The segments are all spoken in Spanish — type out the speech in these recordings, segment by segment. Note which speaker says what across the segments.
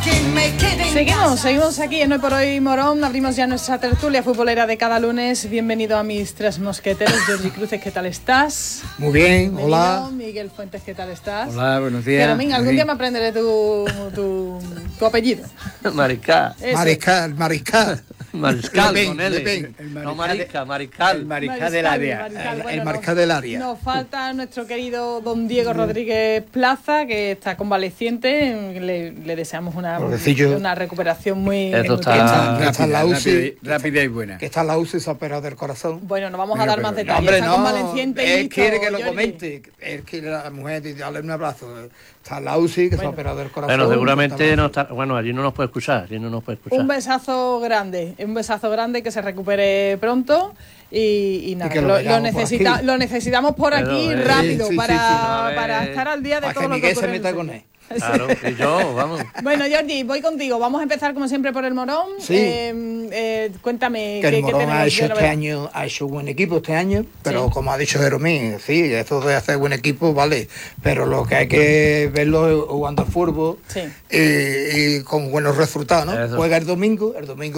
Speaker 1: Seguimos aquí en Hoy por Hoy Morón. Abrimos ya nuestra tertulia futbolera de cada lunes. Bienvenido a mis tres mosqueteros. Jordi Cruces, ¿qué tal estás?
Speaker 2: Muy bien,
Speaker 1: Bienvenido.
Speaker 2: hola.
Speaker 1: Miguel Fuentes, ¿qué tal estás?
Speaker 3: Hola, buenos días.
Speaker 1: Fermín, algún día me aprenderé tu apellido.
Speaker 3: Mariscal.
Speaker 2: Mariscal.
Speaker 3: Mariscal,
Speaker 2: Le Pen,
Speaker 3: con L.
Speaker 2: Le Pen.
Speaker 3: No, mariscal.
Speaker 4: El mariscal del área.
Speaker 2: El mariscal del área.
Speaker 1: Nos falta nuestro querido don Diego Rodríguez Plaza, que está convaleciente. Le deseamos una recuperación muy
Speaker 3: Eso
Speaker 1: pronta.
Speaker 2: Que está en la UCI.
Speaker 4: Rápida y buena.
Speaker 2: Que está en la UCI, se ha operado del corazón.
Speaker 1: Bueno, no vamos a dar más detalles.
Speaker 2: Hombre,
Speaker 1: Está
Speaker 2: no,
Speaker 1: convaleciente y
Speaker 2: él
Speaker 1: listo,
Speaker 2: quiere que lo
Speaker 1: Jordi.
Speaker 2: comente. Él quiere a la mujer y darle un abrazo. Está en la UCI, que se ha operado del corazón.
Speaker 3: Bueno, seguramente no está. Bueno, allí no nos puede escuchar.
Speaker 1: Un besazo grande, que se recupere pronto y nada,
Speaker 2: Y que
Speaker 1: lo necesitamos por aquí rápido
Speaker 2: sí,
Speaker 1: para estar al día de
Speaker 2: para
Speaker 1: todo
Speaker 2: que
Speaker 1: lo que
Speaker 2: Miguel se
Speaker 1: ocurre en
Speaker 2: meta
Speaker 1: el
Speaker 2: con
Speaker 1: fútbol.
Speaker 2: él.
Speaker 3: Claro, y yo, vamos.
Speaker 1: Bueno, Jordi, voy contigo. Vamos a empezar como siempre por el Morón.
Speaker 2: Sí.
Speaker 1: Cuéntame
Speaker 2: Que el
Speaker 1: qué
Speaker 2: Morón
Speaker 1: tenemos
Speaker 2: ha hecho
Speaker 1: de
Speaker 2: este
Speaker 1: novedad.
Speaker 2: año, ha hecho buen equipo este año, pero
Speaker 1: Sí.
Speaker 2: como ha dicho Jeromín, sí, esto de hacer buen equipo, vale, pero lo que hay que verlo es jugando al fútbol
Speaker 1: Sí.
Speaker 2: y con buenos resultados, ¿no?
Speaker 3: Eso.
Speaker 2: Juega el domingo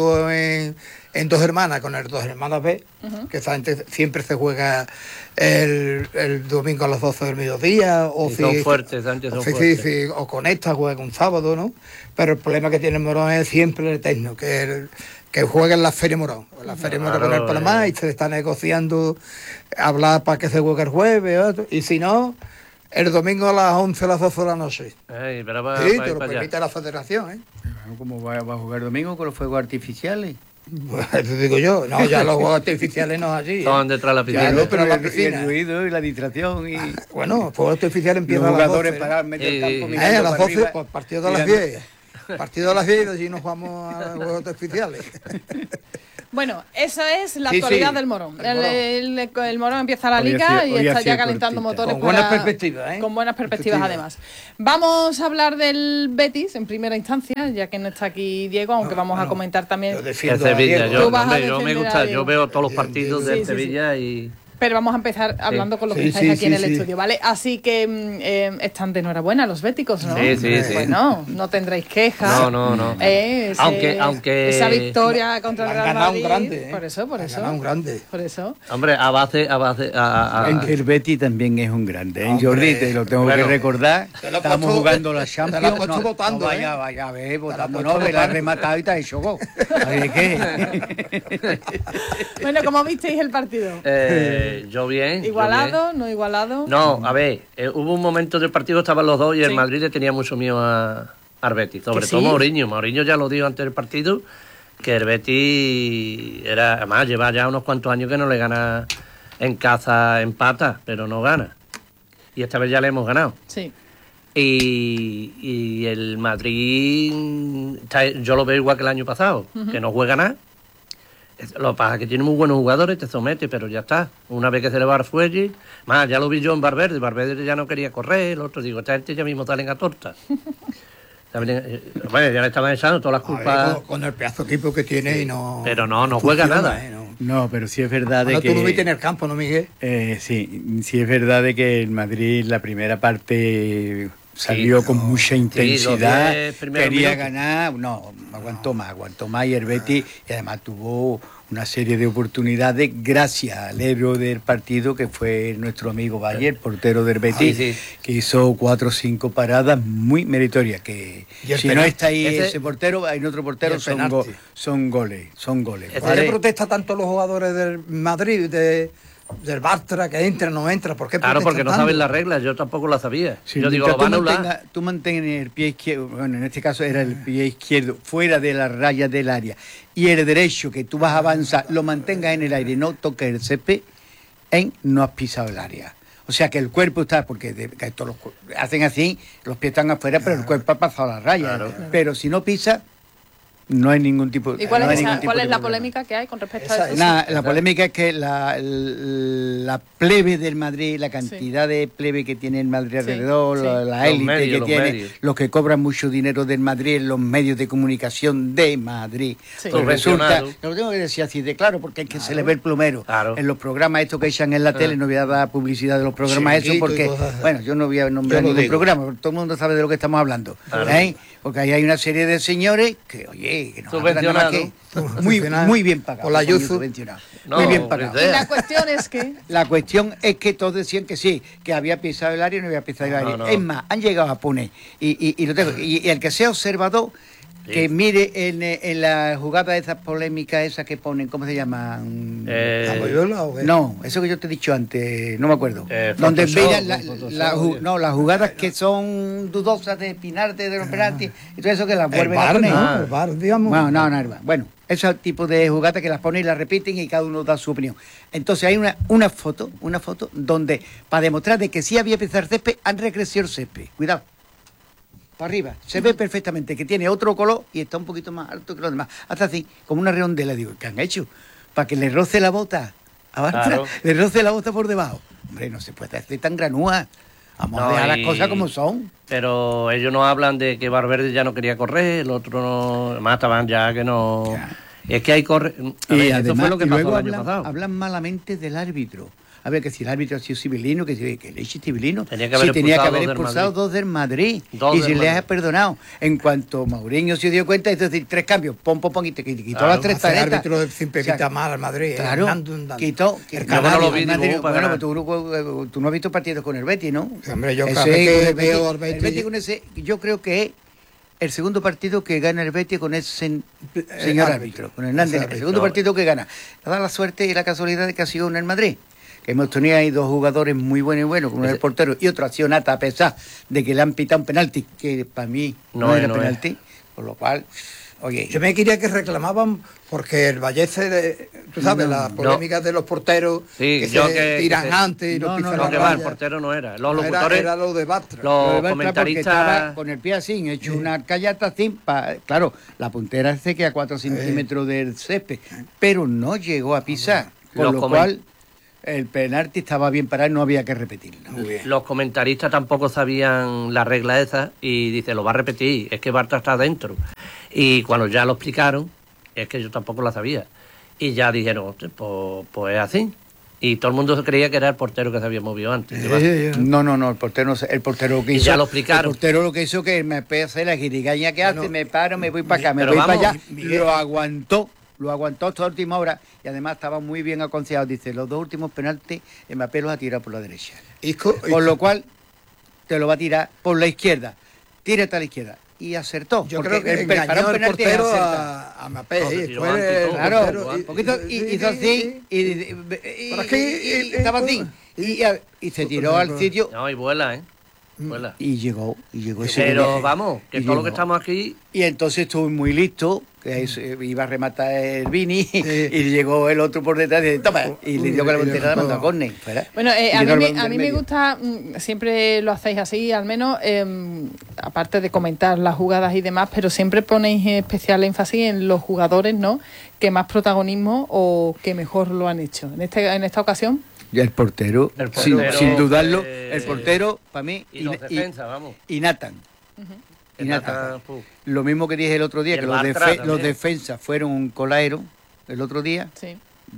Speaker 2: en Dos Hermanas, con el Dos Hermanas B, que esa gente siempre se juega el domingo a las 12 del mediodía, o
Speaker 3: Y son fuertes, Sánchez, son fuertes.
Speaker 2: o con esta juega un sábado, ¿no? Pero el problema que tiene el Morón es siempre el eterno, que juega en la Feria Morón. En la Feria Morón con el Palmar y se está negociando hablar para que se juegue el jueves, otro, y si no, el domingo a las 11, a las 12 de la noche.
Speaker 3: Ey, pero va,
Speaker 2: Sí,
Speaker 3: va
Speaker 2: te lo
Speaker 3: para allá.
Speaker 2: permite la federación, ¿eh?
Speaker 4: ¿Cómo va a jugar domingo con los fuegos artificiales?
Speaker 2: Pues, eso digo yo, no, ya los juegos artificiales no es así.
Speaker 3: Estaban detrás de la piscina.
Speaker 2: Claro, pero
Speaker 4: y
Speaker 2: la
Speaker 4: el
Speaker 2: piscina.
Speaker 4: ruido y la distracción y
Speaker 2: Bueno, el fuego artificial
Speaker 4: los
Speaker 2: empieza a las 12.
Speaker 4: jugadores para meter el campo
Speaker 2: A
Speaker 4: mirando
Speaker 2: las
Speaker 4: para
Speaker 2: 12,
Speaker 4: arriba,
Speaker 2: pues partido de las
Speaker 4: mirando.
Speaker 2: 10. Partido de las 10 y allí nos vamos a los juegos artificiales.
Speaker 1: Bueno, esa es la
Speaker 2: Sí,
Speaker 1: actualidad
Speaker 2: sí,
Speaker 1: del Morón.
Speaker 2: el Morón.
Speaker 1: El Morón empieza la
Speaker 4: Hoy
Speaker 1: liga
Speaker 4: ha sido-
Speaker 1: y
Speaker 4: hoy ha
Speaker 1: está ya
Speaker 4: sido
Speaker 1: calentando
Speaker 4: cortita.
Speaker 1: motores.
Speaker 2: Con buenas perspectivas, ¿eh?
Speaker 1: Con buenas perspectivas, además. Vamos a hablar del Betis en primera instancia, ya que no está aquí Diego, aunque vamos a comentar también.
Speaker 2: Yo
Speaker 3: El
Speaker 2: defiendo a
Speaker 3: Sevilla,
Speaker 2: Diego.
Speaker 1: Tú vas a
Speaker 3: hombre, yo me
Speaker 1: defender a
Speaker 3: gusta,
Speaker 1: Diego.
Speaker 3: yo veo todos los partidos
Speaker 1: Sí,
Speaker 3: del
Speaker 1: sí, sí.
Speaker 3: Sevilla y
Speaker 1: Pero vamos a empezar hablando con los que
Speaker 2: Sí,
Speaker 1: estáis
Speaker 2: sí,
Speaker 1: aquí en
Speaker 2: sí,
Speaker 1: el
Speaker 2: sí.
Speaker 1: estudio, ¿vale? Así que están de enhorabuena los béticos, ¿no?
Speaker 3: Sí, sí, sí.
Speaker 1: Bueno, no tendréis quejas.
Speaker 3: No. Aunque
Speaker 1: esa victoria contra el
Speaker 2: Han
Speaker 1: Real
Speaker 2: ganado
Speaker 1: Madrid.
Speaker 2: un grande, ¿eh?
Speaker 1: Por eso.
Speaker 2: Han ganado un grande.
Speaker 1: Por eso.
Speaker 3: hombre, a base
Speaker 4: El Betis también es un grande, ¿eh?
Speaker 2: Hombre,
Speaker 4: Jordi, te lo tengo
Speaker 3: bueno.
Speaker 4: que recordar.
Speaker 2: Te lo he
Speaker 4: Estamos
Speaker 2: puesto-
Speaker 4: jugando la
Speaker 2: te lo he
Speaker 4: Champions.
Speaker 2: puesto votando,
Speaker 4: vaya,
Speaker 2: ¿eh?
Speaker 4: vaya, a ver,
Speaker 2: Te
Speaker 4: votando,
Speaker 2: lo he
Speaker 4: no,
Speaker 2: puesto
Speaker 4: que la has
Speaker 2: votando.
Speaker 4: rematado y te has hecho gol. ¿De qué?
Speaker 1: Bueno, ¿cómo visteis el partido?
Speaker 3: yo bien.
Speaker 1: ¿Igualado? ¿No igualado?
Speaker 3: No, a ver, hubo un momento del partido que estaban los dos y el
Speaker 1: Sí.
Speaker 3: Madrid le tenía mucho miedo al Betis, sobre
Speaker 1: ¿Que
Speaker 3: todo
Speaker 1: sí?
Speaker 3: Mourinho. Mourinho ya lo dijo antes del partido, que el Betis era, además lleva ya unos cuantos años que no le gana en casa, empata, pero no gana. Y esta vez ya le hemos ganado.
Speaker 1: Sí.
Speaker 3: Y el Madrid, yo lo veo igual que el año pasado, que no juega nada. Lo que pasa es que tiene muy buenos jugadores, te somete, pero ya está. Una vez que se le va al fuelle, más ya lo vi yo en Valverde ya no quería correr, el otro digo, esta gente ya mismo salen a torta. Bueno, ya le estaban echando todas las
Speaker 2: A ver,
Speaker 3: culpas,
Speaker 2: con el pedazo de equipo que tiene y no.
Speaker 3: pero no juega
Speaker 2: funciona,
Speaker 3: nada.
Speaker 2: ¿eh? No.
Speaker 4: No, pero sí es verdad de
Speaker 2: Bueno, tú lo viste en
Speaker 4: que...
Speaker 2: el campo, ¿no, Miguel?
Speaker 4: sí es verdad de que el Madrid la primera parte salió con mucha intensidad,
Speaker 3: los 10 primeros
Speaker 4: quería
Speaker 3: minutos.
Speaker 4: ganar, no, aguantó más y el Betis, y además tuvo una serie de oportunidades gracias al héroe del partido que fue nuestro amigo Valle, el portero del Betis,
Speaker 3: Sí.
Speaker 4: que hizo 4 o 5 paradas muy meritorias, que
Speaker 2: Y el
Speaker 4: si no
Speaker 2: penalti.
Speaker 4: está ahí
Speaker 3: Ese-
Speaker 4: ese portero, hay otro
Speaker 2: Y
Speaker 4: portero,
Speaker 2: el
Speaker 4: son
Speaker 2: penalti.
Speaker 4: goles.
Speaker 3: Ese-
Speaker 2: ¿Por qué
Speaker 3: Vale.
Speaker 2: protesta tanto los jugadores del Madrid, del Bartra, que entra, no entra? ¿Por qué
Speaker 3: Claro,
Speaker 2: protestan
Speaker 3: porque no
Speaker 2: tanto?
Speaker 3: saben las reglas, yo tampoco las sabía.
Speaker 4: Sí,
Speaker 3: yo digo, lo
Speaker 4: mientras
Speaker 3: van a anular.
Speaker 4: tú mantienes el pie izquierdo, bueno, en este caso era el pie izquierdo, fuera de la raya del área, y el derecho que tú vas a avanzar, lo mantengas en el aire, no toques el césped, no has pisado el área. O sea que el cuerpo está, porque que todos hacen así, los pies están afuera, pero el cuerpo ha pasado la raya.
Speaker 3: Claro.
Speaker 4: Pero si no pisa, No hay ningún tipo
Speaker 1: ¿Y cuál
Speaker 4: no hay
Speaker 1: es,
Speaker 4: ningún tipo
Speaker 1: cuál
Speaker 4: de
Speaker 1: es la
Speaker 4: problema.
Speaker 1: polémica que hay con respecto
Speaker 2: Esa
Speaker 1: a eso?
Speaker 2: es.
Speaker 4: Nada, la polémica es que la plebe del Madrid, la cantidad de plebe que tiene el Madrid
Speaker 1: Sí,
Speaker 4: alrededor,
Speaker 1: sí.
Speaker 4: la
Speaker 3: Los
Speaker 4: élite
Speaker 3: medios,
Speaker 4: que
Speaker 3: los
Speaker 4: tiene,
Speaker 3: medios.
Speaker 4: los que cobran mucho dinero del Madrid en los medios de comunicación de Madrid.
Speaker 1: Sí.
Speaker 4: Pues resulta,
Speaker 3: Subvencionado.
Speaker 4: lo tengo que decir así de claro, porque es que se le ve el plumero.
Speaker 3: Claro.
Speaker 4: En los programas estos que echan en la tele, no voy a dar publicidad de los programas esos,
Speaker 2: Chiringuito y
Speaker 4: porque,
Speaker 2: cosas así.
Speaker 4: bueno, yo no voy a nombrar
Speaker 2: Yo lo
Speaker 4: ningún
Speaker 2: digo.
Speaker 4: programa, porque todo el mundo sabe de lo que estamos hablando.
Speaker 3: Claro.
Speaker 4: ¿Eh? Porque ahí hay una serie de señores que, oye, que no
Speaker 3: Subvencionado.
Speaker 4: muy bien pagados.
Speaker 2: Por la
Speaker 4: coño,
Speaker 2: Yuzu.
Speaker 4: subvencionados.
Speaker 3: No,
Speaker 4: muy bien
Speaker 3: hombre,
Speaker 4: pagados.
Speaker 1: Y la cuestión es que...
Speaker 4: La cuestión es que todos decían que sí, que había pisado el área y no había pisado el
Speaker 3: No,
Speaker 4: área.
Speaker 3: no.
Speaker 4: Es más, han llegado a poner, y lo tengo, y el que sea observador, que mire en la jugada esas polémicas esas que ponen, ¿cómo se llaman?
Speaker 2: ¿La boyola o qué?
Speaker 4: No, eso que yo te he dicho antes, no me acuerdo. Donde
Speaker 3: Photoshop,
Speaker 4: vean
Speaker 3: Photoshop,
Speaker 4: las jugadas que son dudosas de Pinarte, de los penaltis, y todo eso que las
Speaker 2: El
Speaker 4: vuelven a
Speaker 2: bar,
Speaker 4: poner.
Speaker 2: ¿no? El bar, digamos.
Speaker 4: Bueno, el bar. Bueno, ese tipo de jugadas que las ponen y las repiten y cada uno da su opinión. Entonces hay una foto donde, para demostrar de que sí había pisado el césped, han recrecido el césped. Cuidado. Para arriba. Se ve perfectamente que tiene otro color y está un poquito más alto que los demás. Hasta así, como una redondela. Digo, ¿qué han hecho? Para que le roce la bota a Bartra,
Speaker 3: Claro.
Speaker 4: le roce la bota por debajo. Hombre, no se puede hacer tan granúa. Vamos a
Speaker 3: No,
Speaker 4: dejar las
Speaker 3: y-
Speaker 4: cosas como son.
Speaker 3: Pero ellos no hablan de que Valverde ya no quería correr, el otro no. Además, estaban ya que no.
Speaker 4: Ya.
Speaker 3: Es que hay corre. A ver, eso fue lo que
Speaker 4: y
Speaker 3: pasó
Speaker 4: luego
Speaker 3: el año
Speaker 4: hablan,
Speaker 3: pasado.
Speaker 4: hablan malamente del árbitro. A ver, que si el árbitro ha sido civilino, que le eche civilino.
Speaker 3: Tenía que haber
Speaker 4: Sí, tenía que
Speaker 3: expulsado
Speaker 4: haber
Speaker 3: dos del
Speaker 4: expulsado
Speaker 3: Madrid.
Speaker 4: dos del Madrid.
Speaker 3: Dos
Speaker 4: Y
Speaker 3: del
Speaker 4: se les ha
Speaker 3: Madrid.
Speaker 4: perdonado. En cuanto Mourinho se dio cuenta, es decir, 3 cambios, pom, y te quitó
Speaker 3: Claro.
Speaker 4: las 3
Speaker 2: Hacer
Speaker 4: tarjetas.
Speaker 2: árbitro siempre
Speaker 4: O sea,
Speaker 2: evita mal al Madrid.
Speaker 4: Claro,
Speaker 2: Andando.
Speaker 4: quitó.
Speaker 2: El
Speaker 3: Yo no lo
Speaker 2: canario.
Speaker 3: vi,
Speaker 4: el Madrid-
Speaker 3: digo, para
Speaker 4: bueno,
Speaker 3: ganar.
Speaker 4: pues tú no has visto partidos con el Betis, ¿no?
Speaker 2: Sí, hombre, yo
Speaker 4: Ese
Speaker 2: cada vez que
Speaker 4: con el
Speaker 2: veo al
Speaker 4: el
Speaker 2: Betis-
Speaker 4: con ese, yo creo que es el segundo partido que gana el Betis con ese señor árbitro, con Hernández.
Speaker 2: Ese
Speaker 4: El
Speaker 2: árbitro.
Speaker 4: segundo partido que gana. Da la suerte y la casualidad de que ha sido en el Madrid. Que hemos tenido ahí dos jugadores muy buenos, como el portero y otro ha sido Nata, a pesar de que le han pitado un penalti, que para mí no era
Speaker 3: no
Speaker 4: penalti, por lo cual, oye,
Speaker 2: Yo me quería que reclamaban porque el Vallece, tú sabes,
Speaker 4: No,
Speaker 2: las polémicas de los porteros
Speaker 3: Sí,
Speaker 2: que
Speaker 3: yo
Speaker 2: se
Speaker 3: que-
Speaker 2: tiran
Speaker 3: que se-
Speaker 2: antes y
Speaker 4: No,
Speaker 2: no pisan
Speaker 4: no,
Speaker 3: No,
Speaker 2: la
Speaker 3: que va, el
Speaker 2: raya.
Speaker 3: portero no era. Los
Speaker 2: No,
Speaker 3: locutores.
Speaker 2: era lo de Bartra.
Speaker 3: Los
Speaker 4: Lo de Bartra porque
Speaker 3: comentaristas.
Speaker 4: estaba con el pie así, hecho una callata así, claro, la puntera se queda a 4 centímetros del césped, pero no llegó a pisar, con
Speaker 3: Los
Speaker 4: lo
Speaker 3: comen-
Speaker 4: cual el penalti estaba bien parado y no había que repetirlo.
Speaker 2: Muy bien.
Speaker 3: Los comentaristas tampoco sabían la regla esa y dice, lo va a repetir, es que Bartra está adentro. Y cuando ya lo explicaron, es que yo tampoco la sabía. Y ya dijeron, "Hostia, pues es así". Y todo el mundo creía que era el portero que se había movido antes. de Bartra.
Speaker 4: No, el portero que
Speaker 3: Y
Speaker 4: hizo.
Speaker 3: ya lo explicaron.
Speaker 4: El portero lo que hizo que me hace la girigaña que hace, me paro, me voy para acá, me
Speaker 3: pero
Speaker 4: voy para
Speaker 3: vamos,
Speaker 4: allá. Lo aguantó hasta la última hora y además estaba muy bien aconsejado. Dice, los dos últimos penaltis, Mbappé los ha tirado por la derecha.
Speaker 2: Isco,
Speaker 4: Por lo cual, te lo va a tirar por la izquierda. Tírate a la izquierda. Y acertó.
Speaker 2: yo
Speaker 4: porque
Speaker 2: creo que
Speaker 4: para
Speaker 2: engañó
Speaker 4: un
Speaker 2: al
Speaker 4: penalti es
Speaker 2: portero
Speaker 4: acertar.
Speaker 2: a Mbappé.
Speaker 3: No, se
Speaker 2: y
Speaker 3: tiró
Speaker 2: fue
Speaker 3: antes,
Speaker 2: el
Speaker 3: todo.
Speaker 4: Claro,
Speaker 2: portero,
Speaker 4: un poquito, hizo así
Speaker 2: Por aquí,
Speaker 4: y estaba así. Y se tiró al sitio
Speaker 3: No, y vuela, ¿eh? Vuela.
Speaker 4: y llegó ese
Speaker 3: Pero
Speaker 4: nivel.
Speaker 3: vamos, que
Speaker 4: Y
Speaker 3: todo lo que
Speaker 4: llegó.
Speaker 3: estamos aquí.
Speaker 4: Y entonces estuvo muy listo, que iba a rematar el Vini, y llegó el otro por detrás y dice, toma, y le dio con la voltereta, mandó a córner. fuera.
Speaker 1: Bueno,
Speaker 4: Y
Speaker 1: a
Speaker 4: tiró
Speaker 1: mí,
Speaker 4: el balón
Speaker 1: a
Speaker 4: del
Speaker 1: mí me
Speaker 4: medio.
Speaker 1: gusta, siempre lo hacéis así, al menos, aparte de comentar las jugadas y demás, pero siempre ponéis especial énfasis en los jugadores, ¿no?, que más protagonismo o que mejor lo han hecho. En esta ocasión,
Speaker 4: Y el portero,
Speaker 3: El portero,
Speaker 4: sin dudarlo,
Speaker 3: eh,
Speaker 4: el portero, para mí,
Speaker 3: Y los defensas, vamos.
Speaker 4: y Nathan. Y
Speaker 3: El
Speaker 4: Nathan.
Speaker 3: Nathan, puf.
Speaker 4: Lo mismo que dije el otro día,
Speaker 3: Y
Speaker 4: que
Speaker 3: el
Speaker 4: los,
Speaker 3: Bartra
Speaker 4: los
Speaker 3: también.
Speaker 4: defensas fueron un colaero el otro día,
Speaker 1: sí.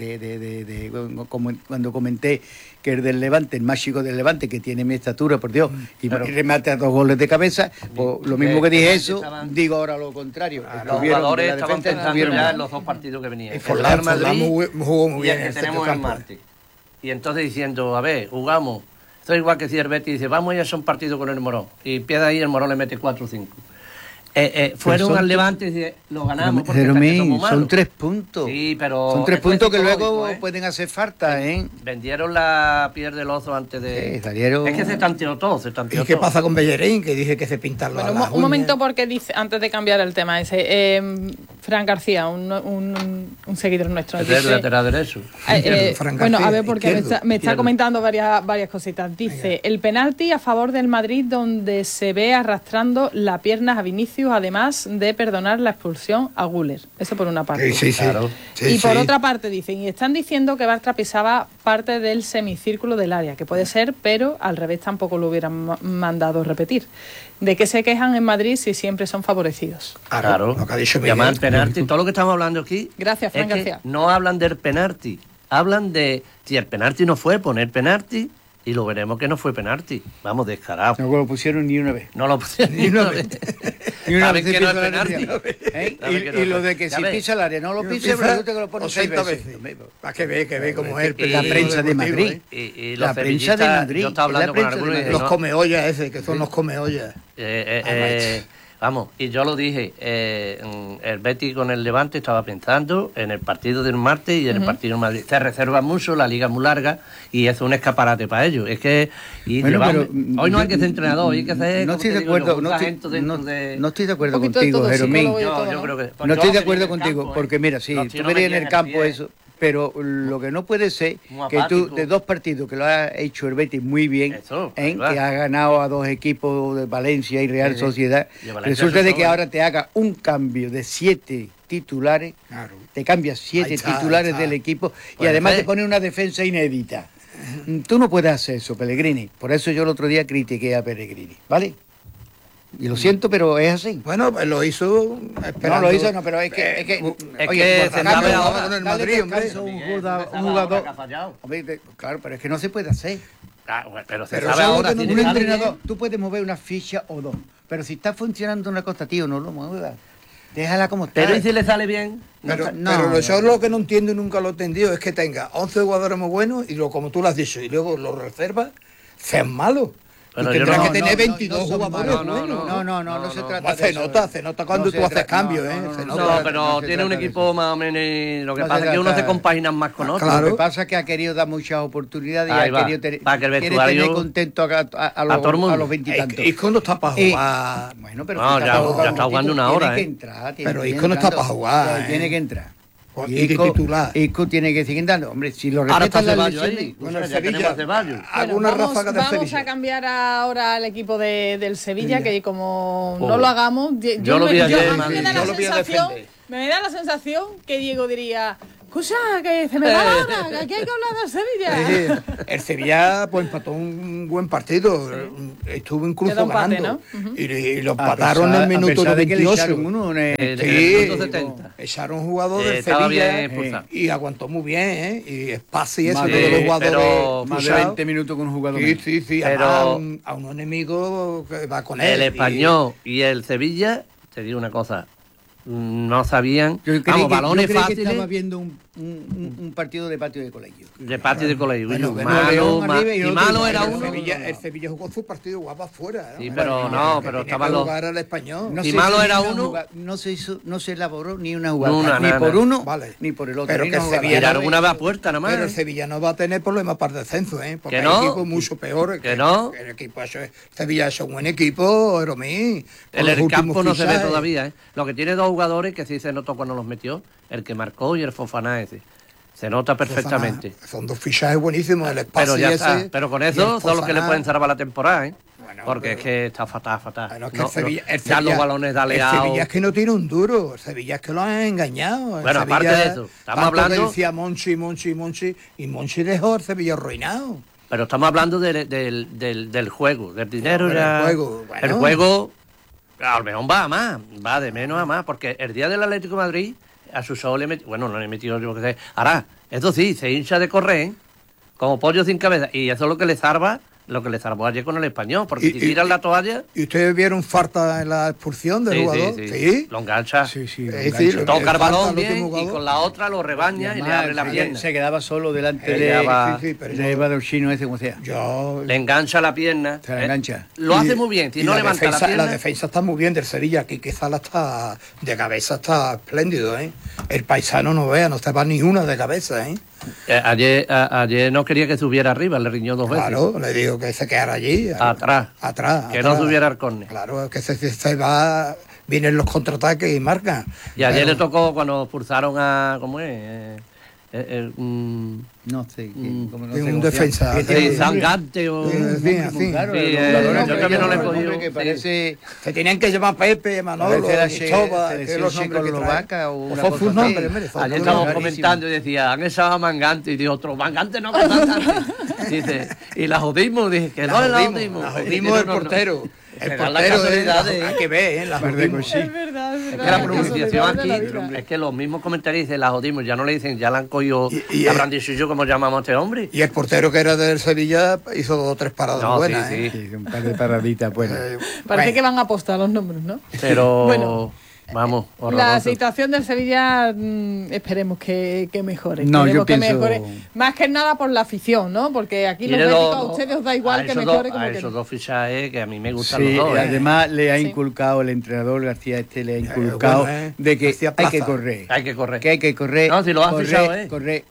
Speaker 4: como cuando comenté que el del Levante, el más chico del Levante, que tiene mi estatura, por Dios, y
Speaker 3: Pero-
Speaker 4: remate a 2 goles de cabeza, pues lo mismo que dije eso,
Speaker 3: estaban-
Speaker 4: digo ahora lo contrario.
Speaker 3: Los
Speaker 4: Estuvieron
Speaker 3: jugadores
Speaker 4: de la
Speaker 3: estaban
Speaker 4: defensa,
Speaker 3: pensando
Speaker 4: estuvieron
Speaker 3: ya
Speaker 4: mal.
Speaker 3: en los dos partidos que venían.
Speaker 2: Y
Speaker 3: El
Speaker 2: Forlán,
Speaker 3: Real Madrid
Speaker 2: jugó muy
Speaker 3: y
Speaker 2: bien
Speaker 3: el
Speaker 2: en
Speaker 3: que
Speaker 2: el
Speaker 3: tenemos el
Speaker 2: centrocampo.
Speaker 3: martes. Y entonces diciendo, a ver, jugamos. Esto es igual que si el Betis dice, vamos a ir a hacer un partido con el Morón. Y empieza ahí, el Morón le mete 4 o 5. Fueron
Speaker 4: son
Speaker 3: al Levante y dice, lo ganamos porque
Speaker 4: Pero
Speaker 3: está que
Speaker 4: men,
Speaker 3: somos malos.
Speaker 4: son 3 puntos.
Speaker 3: Sí, pero
Speaker 4: Son 3
Speaker 3: esto es
Speaker 4: puntos que luego
Speaker 3: psicológico, ¿eh?
Speaker 4: pueden hacer falta, ¿eh?
Speaker 3: Vendieron la piel del oso antes de...
Speaker 4: Sí, salieron-
Speaker 3: Es que se tanteó todo, se tanteó
Speaker 2: ¿Y qué
Speaker 3: todo.
Speaker 2: pasa con Bellerín? Que dice que se pintan
Speaker 1: Bueno,
Speaker 2: las
Speaker 1: un
Speaker 2: uñas.
Speaker 1: momento porque dice, antes de cambiar el tema ese, Fran García, un seguidor nuestro.
Speaker 3: Es el lateral derecho.
Speaker 2: Fran
Speaker 1: Bueno,
Speaker 2: García,
Speaker 1: a ver, porque
Speaker 2: izquierdo.
Speaker 1: me está comentando varias cositas. Dice, el penalti a favor del Madrid donde se ve arrastrando la pierna a Vinicius, además de perdonar la expulsión a Güler. Eso por una parte.
Speaker 2: Sí.
Speaker 3: Claro.
Speaker 2: Sí,
Speaker 1: Y por
Speaker 2: sí.
Speaker 1: otra parte dicen, y están diciendo que Bartra pisaba parte del semicírculo del área, que puede ser, pero al revés tampoco lo hubieran mandado repetir. ¿De qué se quejan en Madrid si siempre son favorecidos?
Speaker 3: Claro,
Speaker 2: lo que ha dicho Miguel.
Speaker 3: llamar penalti, todo lo que estamos hablando aquí.
Speaker 1: Gracias, Fran
Speaker 3: es que
Speaker 1: García.
Speaker 3: no hablan del penalti, hablan de si el penalti no fue, poner penalti y lo veremos que no fue penalti. Vamos, descarado.
Speaker 4: No lo pusieron ni una vez.
Speaker 3: No lo pusieron
Speaker 2: Ni una vez.
Speaker 4: Ni una
Speaker 3: Saben
Speaker 4: vez
Speaker 3: que no es
Speaker 4: pisa el área.
Speaker 3: penalti.
Speaker 4: ¿Eh?
Speaker 3: Saben que no
Speaker 4: Y
Speaker 3: es
Speaker 4: lo de
Speaker 3: penalti.
Speaker 4: que
Speaker 3: Ya
Speaker 4: si
Speaker 3: ves.
Speaker 4: pisa el área no lo pise,
Speaker 2: Pisa
Speaker 4: pero yo te lo pones 6
Speaker 2: 80
Speaker 4: veces.
Speaker 2: Para que ve cómo es el
Speaker 3: Y
Speaker 4: La
Speaker 2: periodismo
Speaker 4: prensa de
Speaker 2: deportivo,
Speaker 4: Madrid.
Speaker 2: ¿eh?
Speaker 3: Y
Speaker 4: La
Speaker 3: los
Speaker 4: prensa de
Speaker 3: sevillistas,
Speaker 4: Madrid,
Speaker 3: yo estaba hablando
Speaker 4: la
Speaker 3: con
Speaker 4: prensa de
Speaker 3: algunos y
Speaker 4: Madrid.
Speaker 3: dije,
Speaker 2: Los comeollas ese, que son los comeollas.
Speaker 3: Vamos, y yo lo dije, el Betis con el Levante estaba pensando en el partido del martes y en el partido del Madrid. Se reserva mucho, la liga es muy larga y es un escaparate para ellos. Es que
Speaker 4: Bueno, pero,
Speaker 3: hoy no hay que ser entrenador, hay que ser,
Speaker 4: no
Speaker 3: como
Speaker 4: estoy
Speaker 3: te
Speaker 4: de
Speaker 3: digo yo,
Speaker 4: acuerdo,
Speaker 3: un
Speaker 4: no estoy,
Speaker 3: sargento dentro de...
Speaker 4: no estoy de acuerdo
Speaker 1: Un poquito de
Speaker 4: contigo,
Speaker 1: todo,
Speaker 4: Jeromín.
Speaker 1: psicólogo y
Speaker 3: Yo,
Speaker 1: todo,
Speaker 3: yo
Speaker 1: ¿no?
Speaker 3: creo que...
Speaker 4: No estoy de
Speaker 3: yo,
Speaker 4: acuerdo
Speaker 3: en el
Speaker 4: contigo,
Speaker 3: campo,
Speaker 4: porque mira, sí,
Speaker 3: los
Speaker 4: tú
Speaker 3: tiros
Speaker 4: verías en el
Speaker 3: metían
Speaker 4: campo
Speaker 3: pie,
Speaker 4: eso, pero lo que no puede ser
Speaker 3: Muy
Speaker 4: que tú,
Speaker 3: apático.
Speaker 4: de 2 partidos que lo ha hecho el Betis muy bien,
Speaker 3: Eso, ahí
Speaker 4: que
Speaker 3: va.
Speaker 4: ha ganado a 2 equipos de Valencia y Real
Speaker 3: Sí.
Speaker 4: Sociedad,
Speaker 3: Y a Valencia
Speaker 4: resulta
Speaker 3: se
Speaker 4: de que
Speaker 3: sobra.
Speaker 4: ahora te haga un cambio de 7 titulares,
Speaker 2: Claro.
Speaker 4: te cambias 7
Speaker 2: Ahí está,
Speaker 4: titulares
Speaker 2: ahí está.
Speaker 4: del equipo y
Speaker 3: Puede
Speaker 4: además
Speaker 3: ser.
Speaker 4: te pone una defensa inédita. Tú no puedes hacer eso, Pellegrini. Por eso yo el otro día critiqué a Pellegrini, ¿vale? Y lo siento, pero es así.
Speaker 2: Bueno, pues lo hizo esperando.
Speaker 4: No lo hizo, no, pero es que...
Speaker 3: Es que
Speaker 4: por
Speaker 3: se
Speaker 4: favor,
Speaker 3: sabe
Speaker 4: dale
Speaker 3: ahora.
Speaker 2: con el
Speaker 4: dale
Speaker 2: Madrid, hombre.
Speaker 4: descanso a un
Speaker 3: Bien,
Speaker 4: jugador-
Speaker 3: se sabe
Speaker 4: un jugador...
Speaker 3: ahora que ha fallado.
Speaker 4: Hombre, claro, pero es que no se puede hacer.
Speaker 3: Ah, bueno, pero se
Speaker 2: Pero
Speaker 3: sabe
Speaker 2: eso es lo
Speaker 3: ahora.
Speaker 2: que no-
Speaker 3: tiene
Speaker 4: Un
Speaker 3: que saber
Speaker 4: entrenador,
Speaker 3: bien.
Speaker 4: tú puedes mover una ficha o 2, pero si está funcionando una cosa, tío, no lo muevas. Déjala como está.
Speaker 3: Pero ¿y si le sale bien?
Speaker 2: Pero,
Speaker 4: No,
Speaker 2: pero
Speaker 4: no,
Speaker 2: yo
Speaker 4: no.
Speaker 2: lo que no entiendo y nunca lo he entendido es que tenga 11 jugadores muy buenos y luego, como tú lo has dicho, y luego los reservas, sean malos.
Speaker 3: Bueno,
Speaker 2: y
Speaker 3: yo
Speaker 2: tendrás
Speaker 3: no-
Speaker 2: que tener
Speaker 4: no,
Speaker 2: 22
Speaker 4: no son
Speaker 2: jugadores
Speaker 4: malos.
Speaker 2: buenos.
Speaker 4: No se trata
Speaker 2: Pues
Speaker 4: de eso.
Speaker 2: se nota cuando tú haces cambios, ¿eh? Se nota.
Speaker 3: No, pero
Speaker 4: no se
Speaker 3: tiene un
Speaker 4: trata de
Speaker 3: equipo
Speaker 4: eso.
Speaker 3: más o menos. Lo que
Speaker 4: No se
Speaker 3: pasa es que uno
Speaker 4: trata-
Speaker 3: se compagina más con otro.
Speaker 2: Claro.
Speaker 4: Lo que pasa es que ha querido dar muchas oportunidades
Speaker 3: Ahí
Speaker 4: y
Speaker 3: va,
Speaker 4: ha querido
Speaker 3: para que el
Speaker 4: quiere
Speaker 3: vestuario-
Speaker 4: tener contento a
Speaker 3: todo el mundo.
Speaker 4: los veintitantos.
Speaker 2: Isco no está para jugar.
Speaker 4: Bueno, pero
Speaker 3: No,
Speaker 4: si
Speaker 3: ya-
Speaker 4: para jugar
Speaker 3: ya
Speaker 4: un
Speaker 3: está jugando
Speaker 4: poquito,
Speaker 3: una hora,
Speaker 4: tiene que
Speaker 3: ¿eh?
Speaker 4: entrar,
Speaker 2: Pero
Speaker 4: que ir
Speaker 2: Isco no está
Speaker 4: entrando.
Speaker 2: para jugar, ¿eh?
Speaker 4: Tiene que entrar.
Speaker 2: Y de titular.
Speaker 4: Isco tiene que seguir dando. Hombre, si lo
Speaker 3: Ahora está
Speaker 4: respetan las
Speaker 3: Ceballos
Speaker 4: lesiones...
Speaker 3: ahí.
Speaker 2: Bueno, el
Speaker 3: Ya tenemos
Speaker 2: Sevilla.
Speaker 3: a Ceballos.
Speaker 2: Alguna
Speaker 1: Bueno,
Speaker 2: ráfaga del
Speaker 1: vamos
Speaker 2: Sevilla.
Speaker 1: a cambiar ahora al equipo del Sevilla, que como
Speaker 3: Oh.
Speaker 1: no lo hagamos,
Speaker 3: Yo lo vi ayer,
Speaker 1: a mí
Speaker 3: Madrid.
Speaker 1: me da la
Speaker 3: Yo lo vi a
Speaker 1: sensación,
Speaker 3: defender.
Speaker 1: me da la sensación que Diego diría, escucha, que se me va la hora, que aquí hay que hablar del Sevilla.
Speaker 2: El Sevilla pues empató un buen partido, estuvo incluso
Speaker 1: Quedó empate,
Speaker 2: ganando.
Speaker 1: ¿no?
Speaker 2: Y lo
Speaker 4: A
Speaker 2: empataron en
Speaker 4: pesar-
Speaker 2: el minuto
Speaker 4: a pesar de que le
Speaker 2: 28.
Speaker 4: echaron uno en el-
Speaker 3: En
Speaker 2: Sí,
Speaker 3: el minuto 70.
Speaker 2: echaron un jugador del
Speaker 3: Estaba bien
Speaker 2: Sevilla
Speaker 3: expulsado.
Speaker 2: y aguantó muy bien, ¿eh? Y espacio y eso,
Speaker 4: Más
Speaker 2: todos
Speaker 4: de-
Speaker 2: los jugadores
Speaker 3: pero
Speaker 4: más de
Speaker 2: expulsados.
Speaker 4: 20 minutos con un jugador.
Speaker 2: Sí,
Speaker 4: menos.
Speaker 2: sí,
Speaker 3: Pero-
Speaker 2: a un enemigo que va con él.
Speaker 3: El
Speaker 2: Y-
Speaker 3: Español y el Sevilla, te digo una cosa, no sabían.
Speaker 4: Yo creí
Speaker 3: Vamos,
Speaker 4: que,
Speaker 3: balones
Speaker 4: yo creí que
Speaker 3: fáciles
Speaker 4: estaba viendo un partido de patio de colegio.
Speaker 3: de patio de colegio.
Speaker 2: Bueno,
Speaker 3: Y
Speaker 2: bueno,
Speaker 3: malo,
Speaker 4: León arriba y
Speaker 3: y
Speaker 4: otro
Speaker 3: malo
Speaker 4: igual,
Speaker 3: era
Speaker 4: pero
Speaker 3: uno.
Speaker 2: El Sevilla jugó su partido guapo afuera. ¿no?
Speaker 3: Sí, pero
Speaker 2: Bueno,
Speaker 3: no,
Speaker 2: que
Speaker 3: pero
Speaker 2: tenía
Speaker 3: estaban
Speaker 2: que
Speaker 3: los-
Speaker 2: jugar al español.
Speaker 3: Si
Speaker 4: se
Speaker 3: malo
Speaker 4: hizo
Speaker 3: era
Speaker 4: ni una
Speaker 3: uno-
Speaker 4: jugada, no se elaboró ni una jugada,
Speaker 3: Una,
Speaker 4: ni
Speaker 3: nada,
Speaker 4: por
Speaker 3: nada.
Speaker 4: uno
Speaker 2: Vale.
Speaker 4: ni por el otro.
Speaker 2: Pero
Speaker 4: ni
Speaker 2: que
Speaker 4: una
Speaker 2: el
Speaker 4: jugada.
Speaker 2: Sevilla
Speaker 3: Tiraron una vez a puerta nada
Speaker 2: Pero el
Speaker 3: más.
Speaker 2: Sevilla no va a tener problemas para el descenso, ¿eh? Porque
Speaker 3: ¿Que no?
Speaker 2: hay equipos mucho peores.
Speaker 3: ¿Que no?
Speaker 2: El equipo Sevilla es un buen equipo, Romí.
Speaker 3: En el campo no se ve todavía, ¿eh? Lo que tiene dos jugadores que sí se notó cuando los metió, el que marcó y el Fofana ese. Se nota perfectamente.
Speaker 2: Son dos fichajes buenísimos, el espacio
Speaker 3: Pero ya
Speaker 2: ese.
Speaker 3: está. Pero con
Speaker 2: y
Speaker 3: eso
Speaker 2: el
Speaker 3: son los que le
Speaker 2: Fofana.
Speaker 3: pueden salvar la temporada, ¿eh?
Speaker 2: Bueno,
Speaker 3: Porque
Speaker 2: pero-
Speaker 3: es que está fatal, fatal.
Speaker 2: Bueno, es que
Speaker 3: No,
Speaker 2: el Sevilla,
Speaker 3: no, ya los balones de
Speaker 2: El
Speaker 3: aleado.
Speaker 2: Sevilla es que no tiene un duro, el Sevilla es que lo han engañado. El
Speaker 3: Bueno, aparte
Speaker 2: Sevilla,
Speaker 3: de eso, estamos
Speaker 2: tanto que
Speaker 3: hablando-
Speaker 2: decía Monchi, y Monchi dejó el Sevilla arruinado.
Speaker 3: Pero estamos hablando del juego, del dinero.
Speaker 2: Pero el
Speaker 3: ya.
Speaker 2: juego, bueno.
Speaker 3: El juego, a lo mejor va a más, va de menos a más, porque el día del Atlético de Madrid, a su show le metió, bueno, no le metió yo que sé. Ahora, eso sí, se hincha de correr, como pollo sin cabeza, y eso es lo que le salva, lo que le salvó ayer con el Español, porque si tiran la toalla,
Speaker 2: ¿Y ustedes vieron falta en la expulsión del
Speaker 3: sí,
Speaker 2: jugador?
Speaker 3: sí, lo engancha,
Speaker 4: Sí, sí, lo
Speaker 2: Es
Speaker 4: engancha.
Speaker 2: decir,
Speaker 3: toca el
Speaker 2: falta
Speaker 3: balón
Speaker 2: al último
Speaker 3: bien, y
Speaker 2: jugador.
Speaker 3: con la otra lo rebaña y le
Speaker 4: Además,
Speaker 3: abre la pierna.
Speaker 4: se quedaba solo delante
Speaker 3: Se
Speaker 4: de
Speaker 3: quedaba-
Speaker 2: Sí, sí, pero
Speaker 4: de Eva del chino ese, como sea.
Speaker 2: yo...
Speaker 3: Le engancha la pierna.
Speaker 4: Se la engancha.
Speaker 3: Lo
Speaker 2: y-
Speaker 3: hace muy bien, si
Speaker 2: y
Speaker 3: no
Speaker 2: la
Speaker 3: levanta
Speaker 2: defensa,
Speaker 3: la pierna.
Speaker 2: La defensa está muy bien del Sevilla, que Sala está de cabeza, está espléndido, ¿eh? El paisano no vea, no se va ni una de cabeza, ¿eh?
Speaker 3: Ayer no quería que subiera arriba, le riñó dos veces.
Speaker 2: Claro, le digo que se quedara allí.
Speaker 3: Atrás.
Speaker 2: Atrás.
Speaker 3: Que no subiera al córner.
Speaker 2: Claro, que se va vienen los contraataques y marcan.
Speaker 3: Y ayer
Speaker 2: Pero-
Speaker 3: le tocó cuando expulsaron a... ¿Cómo es?
Speaker 4: No sé, como no
Speaker 2: de
Speaker 4: sé
Speaker 2: un
Speaker 4: cómo se
Speaker 2: defensa.
Speaker 4: llama.
Speaker 2: Sí,
Speaker 4: tiene un
Speaker 3: Zangante o...
Speaker 2: Sí, así.
Speaker 4: claro,
Speaker 3: Sí,
Speaker 4: los jugadores
Speaker 3: yo también no le he
Speaker 4: un nombre
Speaker 3: podido-
Speaker 4: que
Speaker 3: sí.
Speaker 4: parece
Speaker 2: Se tenían que llamar Pepe, Manolo, Cristóbal, que
Speaker 4: selección
Speaker 2: los nombres que traen.
Speaker 4: checoslovaca o una
Speaker 2: Fue
Speaker 4: cosa
Speaker 2: un
Speaker 4: así.
Speaker 2: nombre, mire, fue
Speaker 3: Ayer
Speaker 2: un
Speaker 3: estábamos
Speaker 2: nombre.
Speaker 3: comentando y decía, han echado a Mangante y dijo otro, Mangante no, que Mangante. Dice, y la jodimos, dije, que no la jodimos.
Speaker 2: La jodimos el portero. El
Speaker 3: Que dan las
Speaker 2: portero,
Speaker 3: casualidades.
Speaker 2: hay que ver, la
Speaker 4: Verde
Speaker 2: jodimos.
Speaker 4: con
Speaker 1: Es verdad, es
Speaker 3: Es
Speaker 1: verdad.
Speaker 3: que la
Speaker 1: Las
Speaker 3: pronunciación
Speaker 1: casualidades
Speaker 3: aquí
Speaker 1: de la vida.
Speaker 3: es que los mismos comentarios dicen la jodimos, ya no le dicen, ya la han cogido,
Speaker 2: Y-
Speaker 3: habrán dicho yo cómo llamamos a este hombre.
Speaker 2: Y el portero que era del Sevilla hizo 2 o 3 paradas
Speaker 3: No,
Speaker 2: buenas.
Speaker 3: sí,
Speaker 2: ¿eh?
Speaker 4: Sí, un par de paraditas buenas.
Speaker 1: Parece
Speaker 2: Bueno,
Speaker 1: que van a apostar los nombres, ¿no?
Speaker 3: Pero,
Speaker 1: Bueno,
Speaker 3: vamos,
Speaker 1: La
Speaker 3: horroroso.
Speaker 1: situación del Sevilla, esperemos que mejore.
Speaker 4: No,
Speaker 1: Esperemos
Speaker 4: yo
Speaker 1: que
Speaker 4: pienso-
Speaker 1: mejore. Más que nada por la afición, ¿no? Porque aquí los
Speaker 3: Tiene
Speaker 1: béticos a
Speaker 3: dos-
Speaker 1: ustedes os da igual
Speaker 3: a
Speaker 1: que
Speaker 3: esos
Speaker 1: mejore
Speaker 3: dos-
Speaker 1: como
Speaker 3: a
Speaker 1: que
Speaker 3: esos
Speaker 1: no.
Speaker 3: dos fichajes que a mí me gustan
Speaker 4: Sí,
Speaker 3: los dos. ¿eh?
Speaker 4: además le ha
Speaker 1: Sí.
Speaker 4: inculcado el entrenador García le ha inculcado
Speaker 2: bueno,
Speaker 4: de que
Speaker 2: García
Speaker 4: hay que
Speaker 2: Plaza.
Speaker 4: correr.
Speaker 3: Hay que correr.
Speaker 4: Que hay que correr.
Speaker 3: No, si lo has
Speaker 4: correr,
Speaker 3: fichado, ¿eh?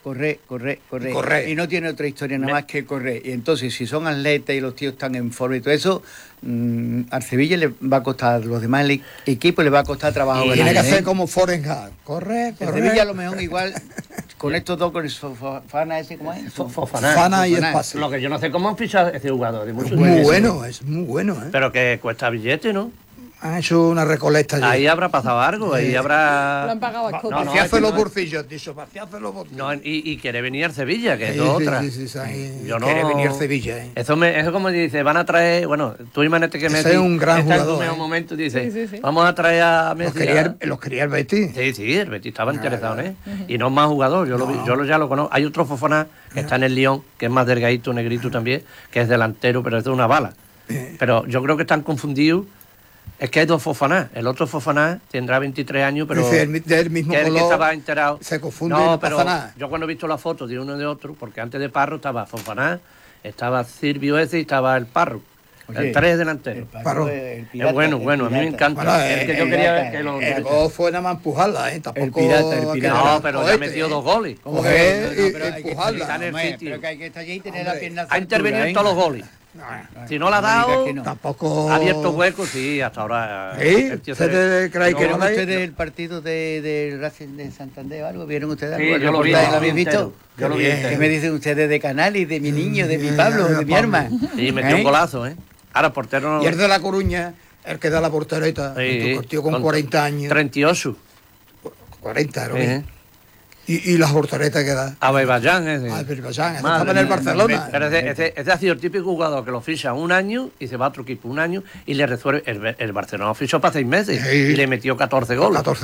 Speaker 4: correr. Y no tiene otra historia nada más que correr. Y entonces, si son atletas y los tíos están en forma y todo eso, al Sevilla le va a costar, a los demás equipos le va a costar trabajo.
Speaker 3: Y
Speaker 2: tiene que
Speaker 4: grande,
Speaker 2: hacer
Speaker 4: ¿eh?
Speaker 2: como Forenham. Corre,
Speaker 4: El
Speaker 2: corre.
Speaker 4: Sevilla a lo mejor igual, con estos dos, con el Fofana ese, ¿cómo es?
Speaker 3: Fofana.
Speaker 2: Fana y
Speaker 4: Fofana.
Speaker 2: espacio.
Speaker 3: Lo que yo no sé cómo han fichado ese jugador. De
Speaker 2: Es
Speaker 3: muchos
Speaker 2: muy
Speaker 3: años.
Speaker 2: bueno, es muy bueno. ¿eh?
Speaker 3: Pero que cuesta billete, ¿no?
Speaker 2: Han hecho una recolecta allí.
Speaker 3: Ahí habrá pasado algo, ahí
Speaker 1: Lo
Speaker 3: habrá...
Speaker 1: han pagado a escote.
Speaker 3: no,
Speaker 2: Vaciarse
Speaker 3: es que
Speaker 2: los
Speaker 3: no-
Speaker 2: bolsillos, dicho, vaciarse los bolsillos.
Speaker 3: No, y quiere venir a Sevilla, que es
Speaker 2: Sí,
Speaker 3: otra.
Speaker 2: sí, ahí
Speaker 3: Yo no...
Speaker 2: quiere venir a Sevilla. ¿eh?
Speaker 3: Eso como dice, van a traer, bueno, tú imagínate que
Speaker 2: Ese
Speaker 3: Messi
Speaker 2: es un gran
Speaker 3: está en
Speaker 2: jugador,
Speaker 3: su mejor
Speaker 2: ¿eh?
Speaker 3: momento y dice,
Speaker 1: Sí, sí, sí.
Speaker 3: vamos a traer a Messi.
Speaker 2: Los quería el Betis.
Speaker 3: Sí, el Betis estaba interesado en él. Y no es más jugador, ya lo conozco. Hay otro Fofana que está en el Lyon, que es más delgadito, negrito también, que es delantero, pero es de una bala. Pero yo creo que están confundidos. Es que hay dos Fofaná. El otro Fofaná tendrá 23 años, pero
Speaker 2: Dice, del mismo
Speaker 3: que es el que
Speaker 2: color,
Speaker 3: estaba enterado.
Speaker 2: se confunde,
Speaker 3: No,
Speaker 2: no
Speaker 3: pero
Speaker 2: pasa nada.
Speaker 3: yo cuando he visto la foto de uno y de otro, porque antes de Parro estaba Fofaná, estaba Silvio ese y estaba el Parro.
Speaker 4: Oye,
Speaker 3: Tres delanteros.
Speaker 2: Parro.
Speaker 3: Es bueno, a mí me encanta.
Speaker 2: Bueno,
Speaker 3: es que yo quería que lo...
Speaker 2: El gol fue nada más empujarla, ¿eh? Tampoco...
Speaker 4: el pirata.
Speaker 3: No, pero ya metió 2 goles.
Speaker 2: ¿Cómo que?
Speaker 4: No,
Speaker 2: y
Speaker 4: pero hay que
Speaker 2: empujarla.
Speaker 3: estar en el
Speaker 4: Hombre,
Speaker 3: sitio.
Speaker 4: pero que hay que estar allí y tener la
Speaker 2: Hombre,
Speaker 4: pierna
Speaker 3: Ha intervenido en
Speaker 4: ¿eh?
Speaker 3: todos los goles. Si no la ha dado,
Speaker 4: que no.
Speaker 2: Tampoco...
Speaker 3: ha abierto huecos, sí, hasta ahora.
Speaker 2: ¿Sí?
Speaker 3: el tío
Speaker 2: ¿Ustedes creen que
Speaker 4: ¿Vieron
Speaker 2: no hay?
Speaker 4: ustedes el partido de Racing de Santander o algo? ¿Vieron ustedes
Speaker 3: Sí,
Speaker 4: algo? ¿El
Speaker 3: yo lo vi,
Speaker 4: reportaje?
Speaker 3: lo
Speaker 4: ¿Lo habéis
Speaker 3: vi
Speaker 4: visto?
Speaker 3: entero. Yo lo vi
Speaker 2: Bien.
Speaker 3: entero.
Speaker 4: ¿Qué me dicen ustedes de Canales, de mi niño, de mi Pablo, de mi
Speaker 2: Pablo.
Speaker 4: arma?
Speaker 3: Sí, metió un golazo, ¿eh? Ahora, portero no.
Speaker 2: Y el de La Coruña, el que da la portereta,
Speaker 3: Sí,
Speaker 2: un tío con 40 años.
Speaker 3: 38.
Speaker 2: 40, ¿no?
Speaker 3: Sí.
Speaker 2: Y las porteretas que da.
Speaker 3: Azerbaiyán ese.
Speaker 2: Azerbaiyán,
Speaker 3: Madre
Speaker 2: estaba en el
Speaker 3: mía.
Speaker 2: Barcelona.
Speaker 3: Pero ese ha sido el típico jugador que lo ficha un año y se va a otro equipo un año y le resuelve. El Barcelona lo fichó para 6 meses
Speaker 2: Sí.
Speaker 3: y le metió 14 goles.
Speaker 2: 14